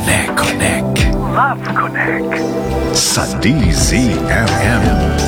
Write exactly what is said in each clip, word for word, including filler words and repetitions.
Connect. Connect. Love Connect. Sa D Z M M.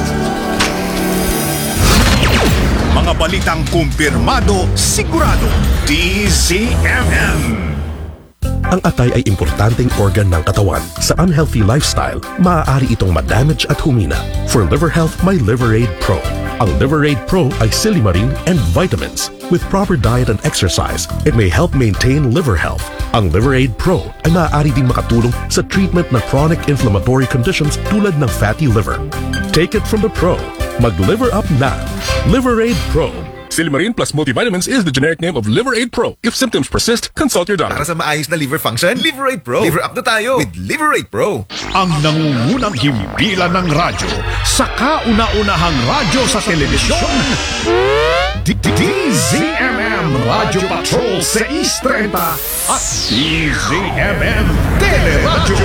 Mga balitang kumpirmado, sigurado. D Z M M. Ang atay ay importanteng organ ng katawan. Sa unhealthy lifestyle, maaari itong ma-damage at humina. For liver health, may Liveraid Pro. Ang Liveraid Pro ay silimarin and vitamins. With proper diet and exercise, it may help maintain liver health. Ang Liveraid Pro ay maaari ding makatulong sa treatment ng chronic inflammatory conditions tulad ng fatty liver. Take it from the pro. Mag-liver up na. Liveraid Pro. Silimarin plus multivitamins is the generic name of Liveraid Pro. If symptoms persist, consult your doctor. Para sa maayos na liver function, Liveraid Pro. Liver up na tayo with Liveraid Pro. Ang nangungunang himpilan ng radyo sa kauna-unahang radyo sa telebisyon. D Z M M Radyo Patrol seis thirty at D Z M M Teleradyo.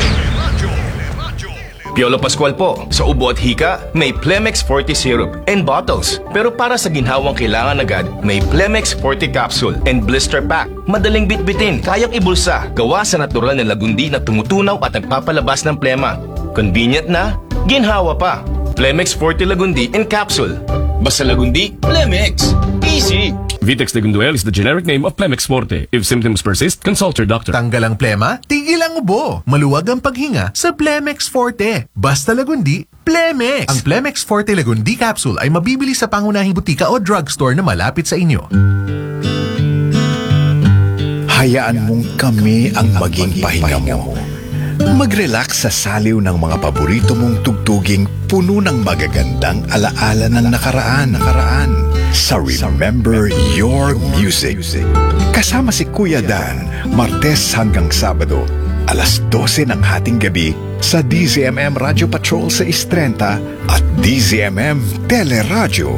Piolo Pascual po. Sa ubo at hika, may Plemex forty Syrup and bottles. Pero para sa ginhawang kailangan agad, may Plemex forty Capsule and Blister Pack. Madaling bitbitin, kayang ibulsa. Gawa sa natural na lagundi na tumutunaw at nagpapalabas ng plema. Convenient na, ginhawa pa. Plemex forty Lagundi and Capsule. Basta Lagundi, Plemex. Easy! Vitex Legunduel is the generic name of Plemex Forte. If symptoms persist, consult your doctor. Tanggal ang plema, tigil ang ubo. Maluwag ang paghinga sa Plemex Forte. Basta Lagundi, Plemex. Ang Plemex Forte Lagundi Capsule ay mabibili sa pangunahing butika o drugstore na malapit sa inyo. Hayaan mong kami ang maging pahinga mo. Mag-relax sa saliw ng mga paborito mong tugtuging puno ng magagandang alaala ng nakaraan. nakaraan. Sa Remember Your Music. Kasama si Kuya Dan, Martes hanggang Sabado, alas dose ng hating gabi sa D Z M M Radio Patrol seis thirty at D Z M M Teleradyo.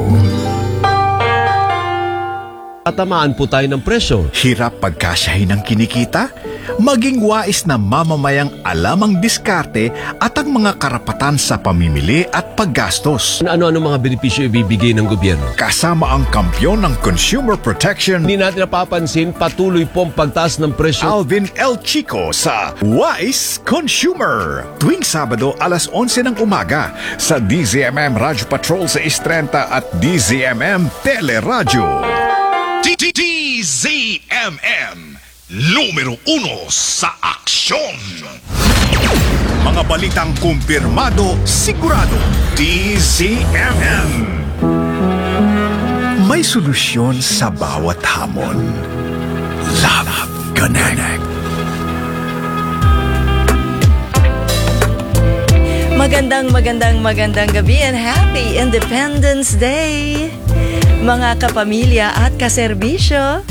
Tatamaan po tayo ng presyo. Hirap pagkasyahin ng kinikita? Maging wais na mamamayang alam ang diskarte at ang mga karapatan sa pamimili at paggastos. Ano-ano mga benepisyo ibibigay ng gobyerno? Kasama ang kampyon ng consumer protection, Hindi natin napapansin, patuloy po ang pagtaas ng presyo. Alvin L. Chico sa Wise Consumer. Tuwing Sabado, alas onse ng umaga sa D Z M M Radio Patrol seis thirty at D Z M M Teleradyo. D Z M M, numero uno sa aksyon. Mga balitang kumpirmado, sigurado. D Z M M. May solusyon sa bawat hamon. Love Connect. Magandang, magandang, magandang gabi and happy Independence Day, mga kapamilya at kaserbisyo.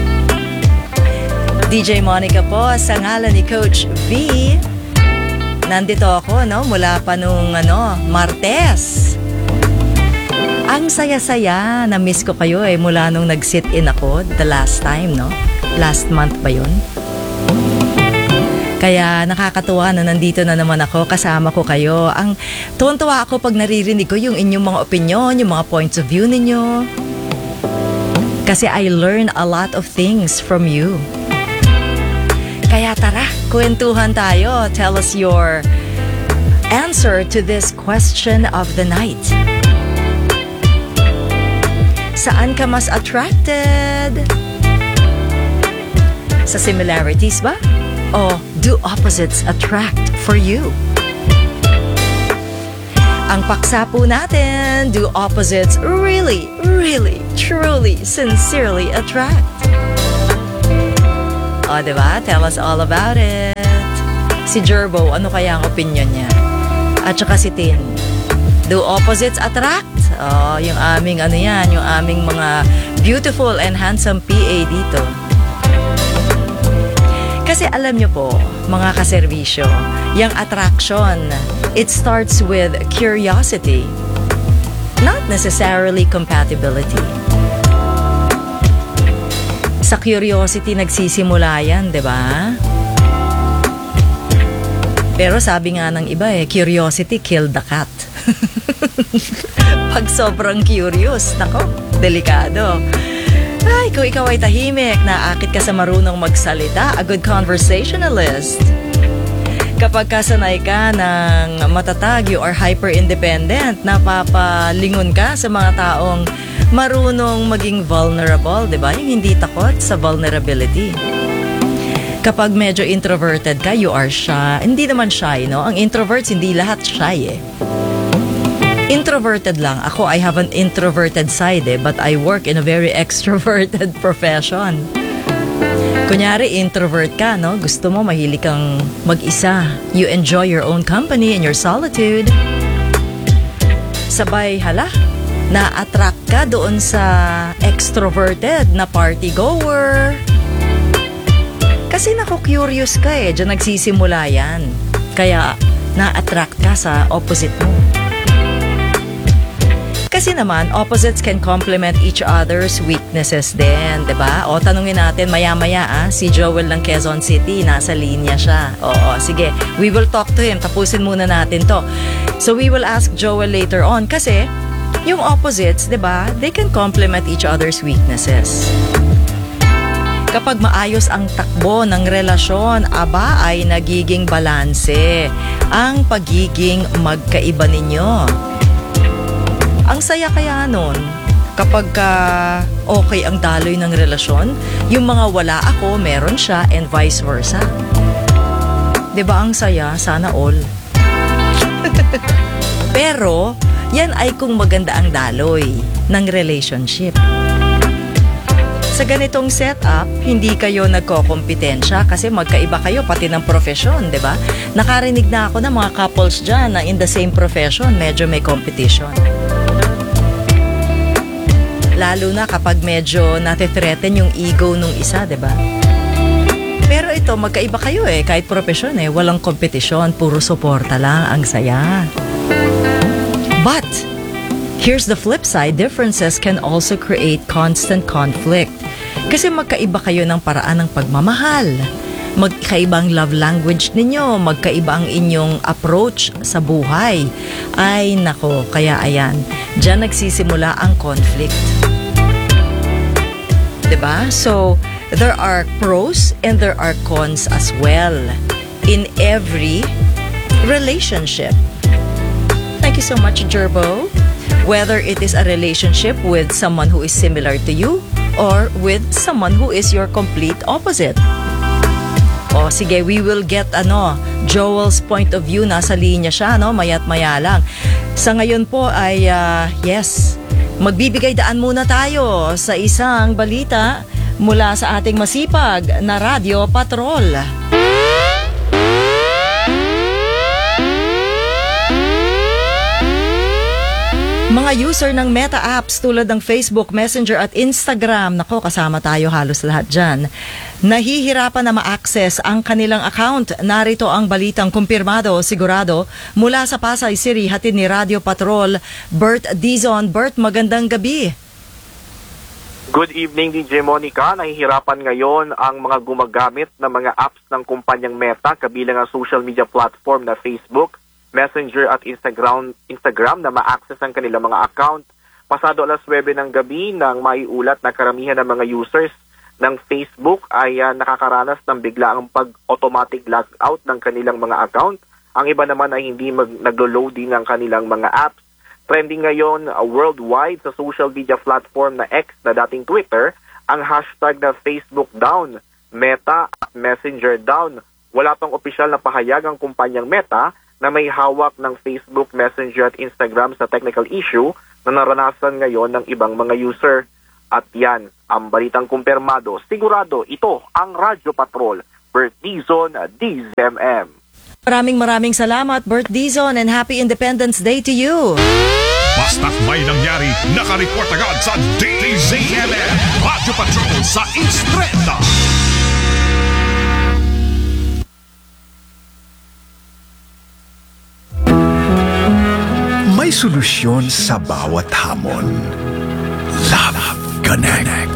D J Monica po sa ngalan ni Coach V. Nandito ako, no, mula pa nung ano, Martes. Ang saya-saya, na-miss ko kayo eh mula nung nag-sit-in ako the last time, no? Last month ba yun? Kaya nakakatuwa na nandito na naman ako, kasama ko kayo. Ang tuwan-tuwa ako pag naririnig ko yung inyong mga opinion, yung mga points of view ninyo. Kasi I learn a lot of things from you. Kaya tara, kwentuhan tayo. Tell us your answer to this question of the night. Saan ka mas attracted? Sa similarities ba? O do opposites attract for you? Ang paksa po natin, do opposites really, really, truly, sincerely attract? O, diba? Tell us all about it. Si Jerbo, ano kaya ang opinion niya? At saka si Tin, do opposites attract? O, yung aming ano yan, yung aming mga beautiful and handsome P A dito. Kasi alam nyo po, mga kaserbisyo, yung attraction, it starts with curiosity, not necessarily compatibility. Sa curiosity nagsisimula yan, di ba? Pero sabi nga ng iba eh, curiosity killed the cat. Pag sobrang curious, nako, delikado. Ay, kung ikaw ay tahimik, naakit ka sa marunong magsalita, a good conversationalist. Kapag kasanay ka ng matatag, you are hyper-independent, napapalingon ka sa mga taong marunong maging vulnerable, di ba? Yung hindi takot sa vulnerability. Kapag medyo introverted ka, you are shy. Hindi naman shy, no? Ang introverts, hindi lahat shy eh. Introverted lang. Ako, I have an introverted side eh, but I work in a very extroverted profession. Kunyari, introvert ka, no? Gusto mo, mahilig kang mag-isa. You enjoy your own company and your solitude. Sabay, hala, na-attract ka doon sa extroverted na party goer. Kasi naku-curious ka eh, dyan nagsisimula yan. Kaya, na-attract ka sa opposite mo. Kasi naman, opposites can complement each other's weaknesses din, di ba? O, tanungin natin maya-maya, ah, si Joel ng Quezon City, nasa linya siya. Oo, sige, we will talk to him. Tapusin muna natin to. So, we will ask Joel later on kasi yung opposites, di ba, they can complement each other's weaknesses. Kapag maayos ang takbo ng relasyon, aba ay nagiging balanse ang pagiging magkaiba ninyo. Ang saya kaya nun, kapag uh, okay ang daloy ng relasyon, yung mga wala ako, meron siya, and vice versa. Diba ang saya? Sana all. Pero, yan ay kung maganda ang daloy ng relationship. Sa ganitong setup, hindi kayo nagkokompetensya kasi magkaiba kayo pati ng profesyon, di ba? Nakarinig na ako ng mga couples dyan na in the same profession, medyo may competition. Lalo na kapag medyo nati-threaten yung ego nung isa, di ba? Pero ito, magkaiba kayo eh, kahit profesyon eh, walang kompetisyon, puro suporta lang, ang saya. But, here's the flip side, differences can also create constant conflict. Kasi magkaiba kayo ng paraan ng pagmamahal. Magkaibang love language ninyo, magkaiba ang inyong approach sa buhay. Ay nako, kaya ayan, diyan nagsisimula ang conflict. Diba? So, there are pros and there are cons as well in every relationship. Thank you so much, Gerbo. Whether it is a relationship with someone who is similar to you or with someone who is your complete opposite. O sige, we will get ano, Joel's point of view, nasa linya siya, no? Maya't maya lang. Sa ngayon po ay, uh, yes, magbibigay daan muna tayo sa isang balita mula sa ating masipag na Radio Patrol. Mga user ng Meta apps tulad ng Facebook, Messenger at Instagram, nako kasama tayo halos lahat dyan, nahihirapan na ma-access ang kanilang account. Narito ang balitang kumpirmado, sigurado, mula sa Pasay City, hatid ni Radio Patrol, Bert Dizon. Bert, magandang gabi. Good evening, D J Monica. Nahihirapan ngayon ang mga gumagamit ng mga apps ng kumpanyang Meta, kabilang ang social media platform na Facebook, Messenger at Instagram Instagram na ma-access ang kanilang mga account. Pasado alas nuwebe ng gabi nang maiulat na karamihan ng mga users ng Facebook ay uh, nakakaranas ng biglaang pag-automatic logout ng kanilang mga account. Ang iba naman ay hindi mag- naglo-loading ng kanilang mga apps. Trending ngayon uh, worldwide sa social media platform na X na dating Twitter ang hashtag na Facebook down, Meta at Messenger down. Wala pang opisyal na pahayag ang kumpanyang Meta na may hawak ng Facebook, Messenger at Instagram sa technical issue na naranasan ngayon ng ibang mga user. At yan, ang balitang kumpirmado. Sigurado, ito ang Radio Patrol. Bert Dizon, D Z M M. Maraming maraming salamat, Bert Dizon, and Happy Independence Day to you. Basta't may nangyari, nakareport agad sa D Z M M. Radio Patrol sa Instreta. May solusyon sa bawat hamon. Love Connect.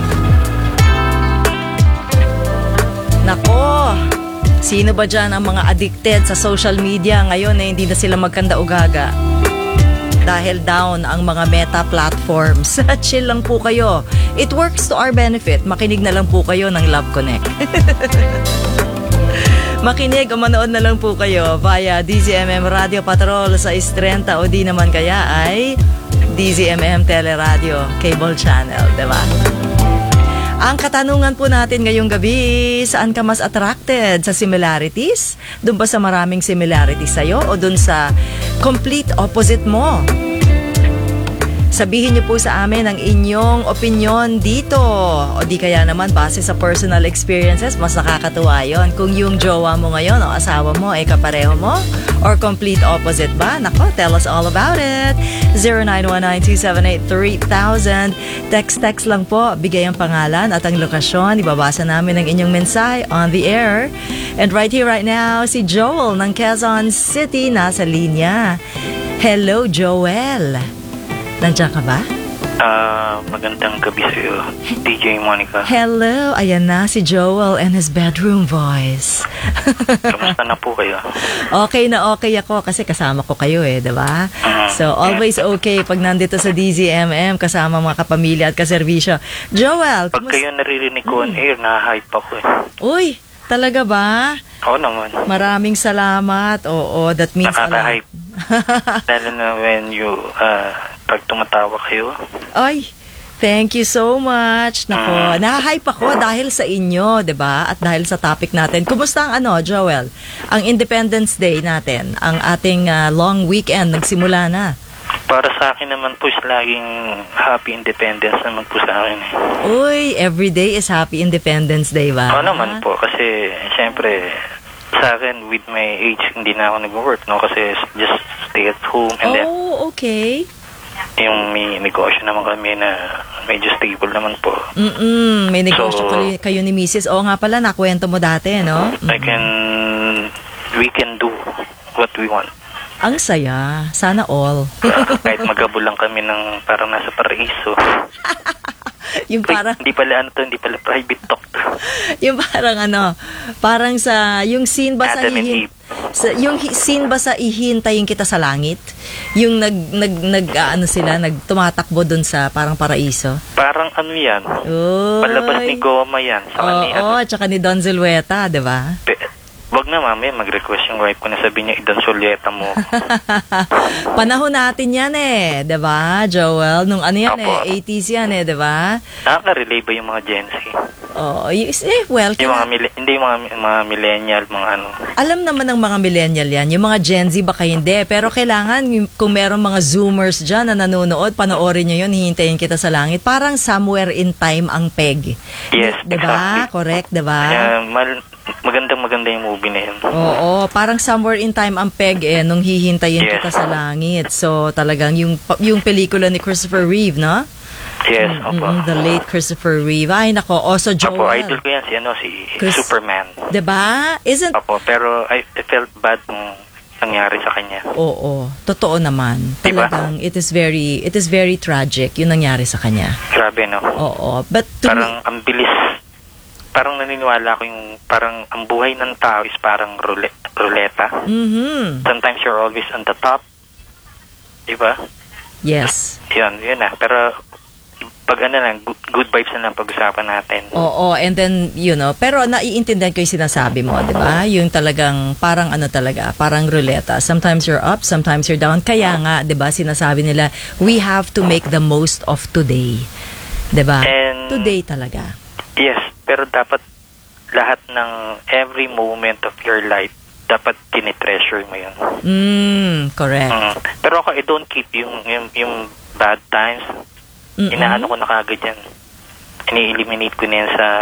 Nako, sino ba dyan ang mga addicted sa social media ngayon na hindi na sila magkanda-ugaga? dahil down ang mga meta platforms. Chill lang po kayo. It works to our benefit. Makinig na lang po kayo ng Love Connect. Makinig o manood na lang po kayo via D Z M M Radio Patrol sa Istrenta o di naman kaya ay D Z M M Teleradio Cable Channel, diba? Ang katanungan po natin ngayong gabi, saan ka mas attracted? Sa similarities? Doon ba sa maraming similarities sa'yo? O doon sa complete opposite mo? Sabihin niyo po sa amin ang inyong opinion dito. O di kaya naman base sa personal experiences, mas nakakatuwa yun. Kung yung jowa mo ngayon o asawa mo ay kapareho mo or complete opposite ba? Nako, tell us all about it. zero nine one nine two seven eight three thousand. Text-text lang po. Bigay ang pangalan at ang lokasyon. Ibabasa namin ang inyong mensahe on the air. And right here, right now, si Joel ng Quezon City nasa linya. Hello, Joel. Nandiyan ka ba? Ah, uh, magandang gabi sa iyo, D J Monica. Hello, ayan na si Joel and his bedroom voice. Kamusta na po kayo? Okay na okay ako kasi kasama ko kayo eh, diba? Uh-huh. So, always okay pag nandito sa D Z M M kasama mga kapamilya at kaservisyo. Joel, pag kayo naririnig ko on air, na-hype ako eh. Uy, talaga ba? Oo naman. Maraming salamat. Oo, that means nakaka-hype. Lalo na when you, uh, pag tumatawa kayo. Ay, thank you so much. Nako, mm. nahahype ako dahil sa inyo, 'di ba? At dahil sa topic natin. Kumusta ang ano, Joel? Ang Independence Day natin, ang ating uh, long weekend nagsimula na. Para sa akin naman po is laging Happy Independence naman po sa akin. Uy, every day is Happy Independence Day ba? Oo naman po, kasi syempre sa akin with my age hindi na ako nag-work, no? Kasi just stay at home and oh, then okay. Yung may negosyo naman kami na medyo stable naman po. Mm-mm, may negosyo so, kayo, kayo ni Missus Oo nga pala, nakwento mo dati, no? Mm-hmm. I can, we can do what we want. Ang saya. Sana all. uh, kahit magabo lang kami ng parang nasa paraiso. Yung parang hindi pala ano to, hindi pala private talk to. Yung parang ano, parang sa yung scene ba sa, ihin, sa yung hi, scene ba sa ihintayin kita sa langit? Yung nag nag nag uh, ano sila, nagtumatakbo doon sa parang paraiso. Parang ano 'yan? Oy. Palabas ni Goma 'yan sa kanila. Oo, at saka ni Don Zulueta, 'di ba? Wag na mamaya mag-request yung wife ko na sabihin niya Idon Solieta mo. Panahon natin yan eh, 'di ba, Joel? Nung ano yan Opo. eh, eighties yan eh, 'di ba? Nakaka-relate ba yung mga Gen Z? Oo, oh, eh, well, yung mga mili- hindi yung mga, mga millennial, mga ano. Alam naman ng mga millennial yan, yung mga Gen Z baka hindi, pero kailangan kung meron mga Zoomers dyan na nanonood, panoorin nyo yun, hihintayin kita sa langit. Parang Somewhere in Time ang peg. Yes, diba? exactly. Correct, diba? Kaya mal- magandang maganda yung movie na yun. Oo, parang Somewhere in Time ang peg eh, nung hihintayin yes. kita sa langit. So talagang yung, yung pelikula ni Christopher Reeve, no? Yes, opo. Mm, the late Christopher Reeve. Ay, nako. Also, Joel. Opo, idol ko yan si, ano, si Chris, Superman. Diba? Isn't... Opo, pero I, I felt bad nung nangyari sa kanya. Oo, totoo naman. Diba? Talagang, it is very, it is very tragic yung nangyari sa kanya. Grabe, no? Oo. But to parang, me, ang bilis. Parang naniniwala ko yung, parang, ang buhay ng tao is parang roulette, ruleta. Mm-hmm. Sometimes you're always on the top. Diba? Yes. Yun, yun na. Pero, pag ano lang, good, good vibes na lang pag-usapan natin. Oo, and then, you know, pero naiintindihan ko yung sinasabi mo, di ba? Yung talagang, parang ano talaga, parang ruleta. Sometimes you're up, sometimes you're down. Kaya nga, di ba, sinasabi nila, we have to make the most of today. Di ba? Today talaga. Yes, pero dapat lahat ng every moment of your life, dapat tinitreasure mo yun. Mm, correct. Mm. Pero ako, I don't keep yung, yung, yung bad times. Mm-mm. Inaano ko na kagad yan. Ini-eliminate ko na yan sa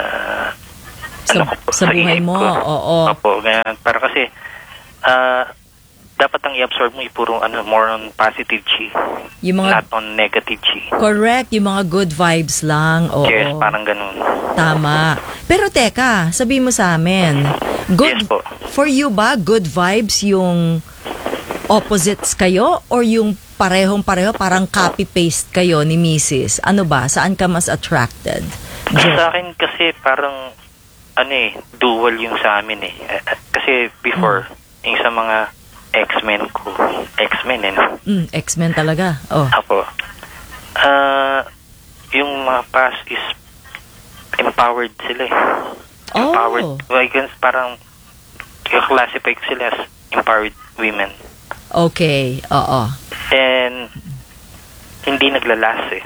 sa, ano, sa, sa buhay mo. Oo. Opo, ganyan. Para kasi uh, dapat ang i-absorb mo ipuro ano, more on positive chi. Yung mga, not on negative chi. Correct. Yung mga good vibes lang. Oo. Yes, parang ganun. Tama. Pero teka, sabi mo sa amin, good, yes po. For you ba, good vibes yung opposites kayo or yung parehong-pareho, parang copy-paste kayo ni Missus Ano ba? Saan ka mas attracted? Joe? Sa akin kasi parang ano eh, dual yung sa amin eh. Kasi before, hmm. yung sa mga X-Men ko. X-Men, eh. Mm, X-Men talaga. Oh. Apo. Ah, yung mga past is empowered sila eh. Oh. Empowered. Well, I guess parang i-classify ko sila as empowered women. Okay, oo. And hindi naglalas eh.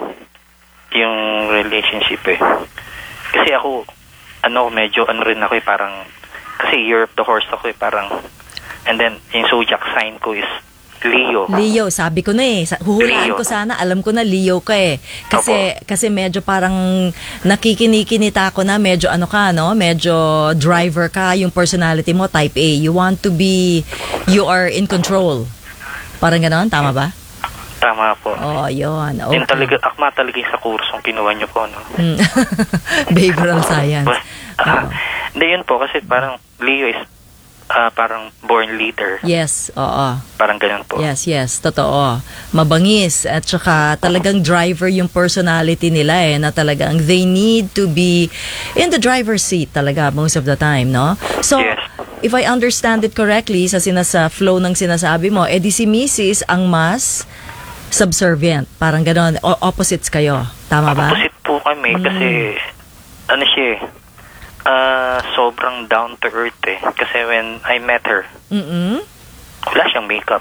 Yung relationship eh. Kasi ako, ano, medyo ano rin ako eh, parang, kasi year of the horse ako eh, parang, and then, yung zodiac sign ko is Leo. Leo, sabi ko na eh. Sa- Huhulaan Leo. ko sana, alam ko na Leo ka eh. Kasi, kasi medyo parang nakikinikinita ko na, medyo ano ka, no? Medyo driver ka, yung personality mo, type A. You want to be, you are in control. Parang gano'n, tama ba? Tama po. Oh, yun. Okay. Yun talaga, akma talaga yung sa kursong kinuha niyo po, no? Mm. Behavioral science. Bas, ah, hindi yun po, kasi parang Leo is ah, parang born leader. Yes, oo. Parang ganun po. Yes, yes, totoo. Mabangis at saka talagang driver yung personality nila eh, na talagang they need to be in the driver's seat talaga most of the time, no? So, Yes. if I understand it correctly sa sinasa flow ng sinasabi mo, edi si Missus ang mas subservient, parang gano'n, o- opposites kayo, tama ba? Opposite po kami kasi ano siya eh, ah, sobrang down to earth eh. Kasi when I met her, Mm-mm. wala siyang makeup.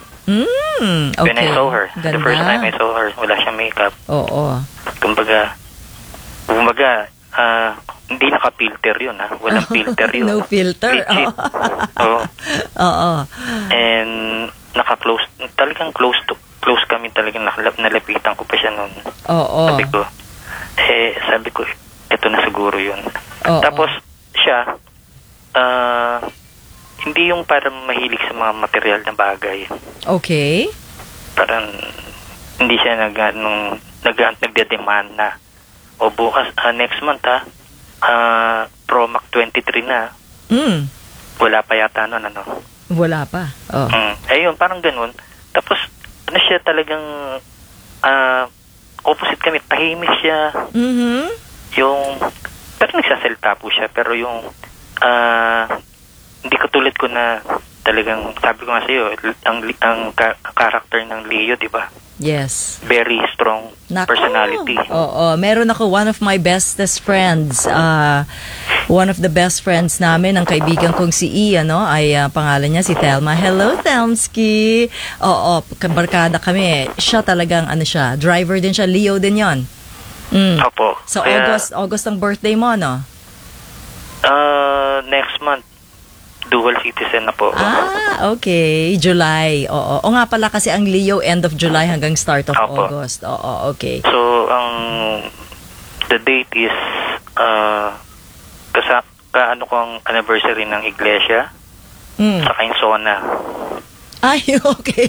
Mm, okay. When I saw her, the Ganda. first time I saw her, wala siyang makeup. Oo. Kumbaga, kumbaga, ah, hindi naka-filter yun ha. Walang filter yun. No filter. Legit. Oo. Oo. And naka-close, talagang close to, close kami talagang nakalap, nalapitan ko pa siya noon. Oo. Sabi ko, eh, sabi ko, eto na siguro yun. Oo. Tapos, siya, ah, hindi yung parang mahilig sa mga material na bagay. Okay. Parang, hindi siya nag, nung, nag, nagde-demand na, o bukas, ah, next month ha, ah, Pro Max twenty-three na, Mm. wala pa yata nun, ano. Wala pa. Oh. Mm. Ayun, parang ganun. Tapos, ano siya talagang, ah, opposite kami, tahimik siya. Mhm. Yung, pero nagsasalita po siya, pero yung, ah, hindi ko tulad ko na talagang, sabi ko nga sa'yo, ang, ang ka- character ng Leo, di ba? Yes. Very strong Nako. personality. Oo, meron ako one of my bestest friends. Uh, one of the best friends namin, ang kaibigan kong si I, ano, ay uh, pangalan niya si Thelma. Hello, Thelmski. Oo, barkada kami. Siya talagang, ano siya, driver din siya. Leo din yon. Mm. Opo. So, Kaya, August, August ang birthday mo, no? ah, next month, dual citizen na po. Ah, okay. July. Oo. O nga pala kasi ang Leo end of July hanggang start of Opo. August. Oo, okay. So, ang the date is uh, kasa, kaano ko ang anniversary ng iglesia Mm. sa Quezona. Ay, okay.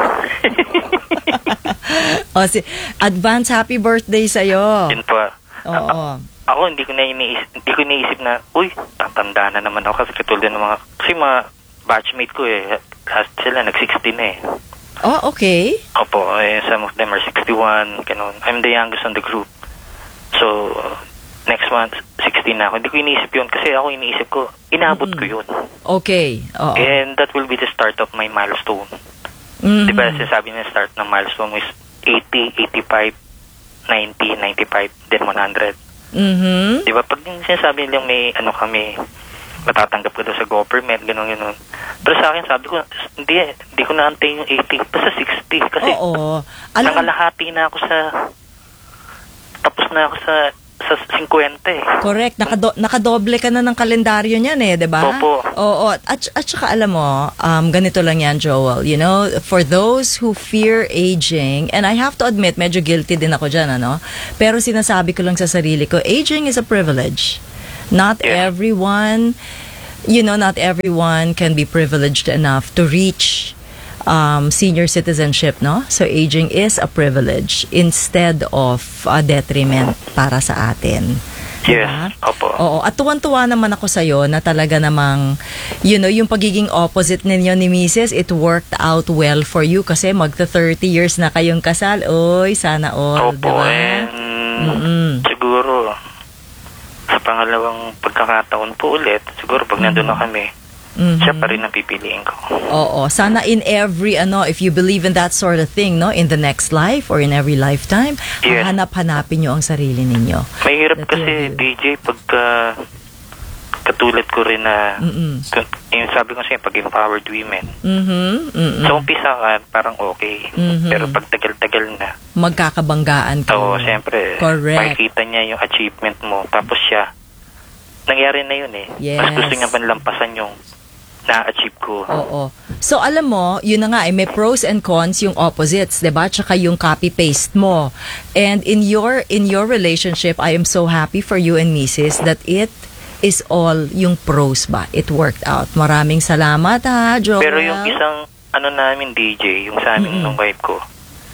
O, si, advance happy birthday sa'yo. Yun po. Oo. Ako hindi ko na iniisip, hindi ko iniisip na, uy, tatanda na naman ako kasi katulad ng mga, kasi mga batchmate ko eh, last sila nag-sixteen na eh. Oh, okay. Opo, eh, some of them are sixty-one, ganun. I'm the youngest on the group. So, next month, sixteen na ako. Hindi ko iniisip yun kasi ako iniisip ko, inabot ko yun. Okay. Oo. And that will be the start of my milestone. Mhm. Di ba, sinasabi na start ng milestone is eighty, eighty-five, ninety, ninety-five, then one hundred. Mhm. Di ba, pag yung sinasabi nilang may, ano kami, matatanggap ko daw sa government, gano'n, gano'n. Pero sa akin, sabi ko, hindi, hindi ko naantayin yung eighty, basta sixty. Kasi, Oo. Alam, nakalahati na ako sa, tapos na ako sa, sa fifty eh. correct. Nakado- nakadoble ka na ng kalendaryo niyan eh, di ba? Opo. Oo. At, at saka alam mo, um, ganito lang yan, Joel. You know, for those who fear aging, and I have to admit, medyo guilty din ako dyan, ano? Pero sinasabi ko lang sa sarili ko, aging is a privilege. Not Yeah. everyone, you know, not everyone can be privileged enough to reach um, senior citizenship, no? So aging is a privilege instead of a detriment para sa atin. Yes, Diba? opo. Oo, at tuwan-tuwa naman ako sa'yo na talaga namang, you know, yung pagiging opposite ninyo ni Missus, it worked out well for you kasi magta thirty years na kayong kasal. Oy, sana all, Opo, diba? and Mm-mm. siguro, sa pangalawang pagkakataon po ulit, siguro pag nandun na kami, siya pa rin ang pipiliin ko. Oo. Sana in every, ano, if you believe in that sort of thing, no, in the next life or in every lifetime, Yes. hanap-hanapin nyo ang sarili ninyo. Mahirap That kasi, will- D J, pagka katulad ko rin na, Mm-mm. yung sabi ko sa'yo, pag empowered women, Mhm. Mm-mm. sa umpisa ka, parang okay. Mhm. Pero pag tagal-tagal na, Magkakabanggaan kayo. oo, siyempre, Correct. makikita niya yung achievement mo. Tapos siya, nangyari na yun eh. Yes. Mas gusto niya banlampasan yung na-achieve ko. Oo. So, alam mo, yun na nga, eh, may pros and cons yung opposites, diba? Tsaka yung copy-paste mo. And in your in your relationship, I am so happy for you and Missus that it is all yung pros ba? It worked out. Maraming salamat ha, Joel. Pero yung isang, ano namin, D J, yung sa amin ng wife ko,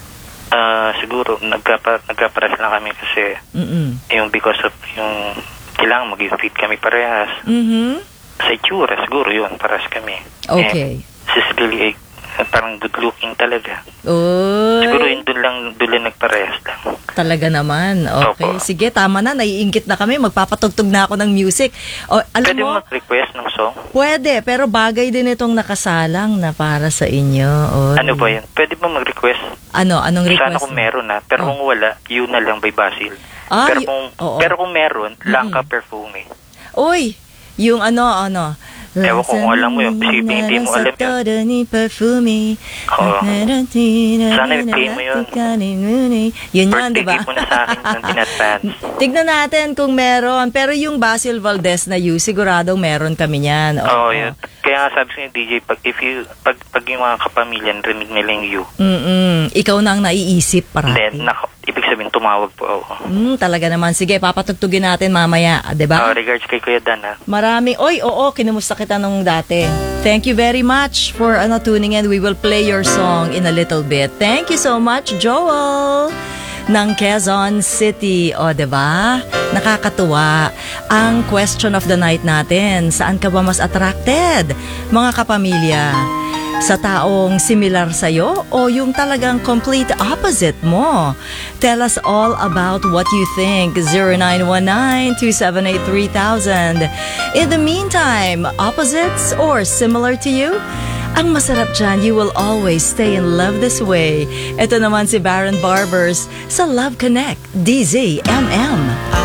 ah siguro, nagkapa, nagkaparas lang kami kasi, Mm-mm. yung because of yung, kailangan maging fit kami parehas. Mhm. Sa itsura, siguro yun, paras kami. Okay. Eh, si Billy, eh, parang good looking talaga. Uy. Siguro yun doon lang, doon lang nagparehas lang. Talaga naman. Okay. Opo. Sige, tama na. Naiingit na kami. Magpapatugtog na ako ng music. O, alam Pwede mo, mo mag-request ng song? pwede. Pero bagay din itong nakasalang na para sa inyo. Oy. Ano ba yun? Pwede ba mag-request? Ano? Anong request? Sana kung meron na. Pero Oh. kung wala, yun na lang by Basil. Ah, pero, y- kung, oo. pero kung meron, Langka Perfume. Uy, yung ano, ano. Ewan ko kung alam mo yun. Kasi hindi mo alam yun. Todo ni perfume. Oo. Sana i-play mo yun. Yun yun, Birthday di ba? gift mo na sa akin ng tinadvance. Tignan natin kung meron. Pero yung Basil Valdez na you, siguradong meron kami niyan. Oo, oh, yun. Kaya nga sabi ko yung D J, pag, if you, pag, pag yung mga kapamilya, rinig nila yung you, Mm-mm. Ikaw na ang naiisip parati. then, naka, ibig sabihin, tumawag po ako. Mm, talaga naman. Sige, papatugtugin natin mamaya. ah, Di ba? Oh, regards kay Kuya Dan, ha? Maraming, oy, oo, kinumusta kita nung dati. Thank you very much for ano, tuning in. We will play your song in a little bit. Thank you so much, Joel ng Quezon City. O, diba? Nakakatuwa. Ang question of the night natin, saan ka ba mas attracted, mga kapamilya? Sa taong similar sa'yo o yung talagang complete opposite mo? Tell us all about what you think. zero nine one nine, two seven eight, three thousand. In the meantime, opposites or similar to you? Ang masarap dyan, you will always stay in love this way. Ito naman si Baron Barbers sa Love Connect, D Z M M.